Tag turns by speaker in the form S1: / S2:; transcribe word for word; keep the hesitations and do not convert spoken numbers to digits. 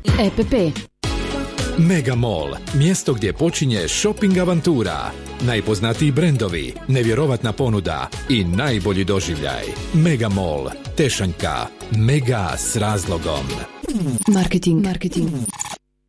S1: E P P.
S2: Mega Mall, mjesto gdje počinje shopping avantura. Najpoznatiji brendovi, nevjerovatna ponuda i najbolji doživljaj. Mega Mall, Tešanjka, mega s razlogom.
S1: Marketing. Marketing.